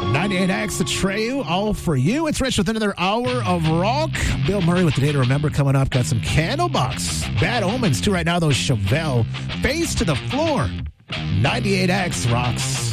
98X, the Treyu, all for you. It's Rich with another hour of rock. Bill Murray with the Day to Remember coming up. Got some Candlebox. Bad Omens, too, right now, those Chevelle. Face to the Floor. 98X rocks.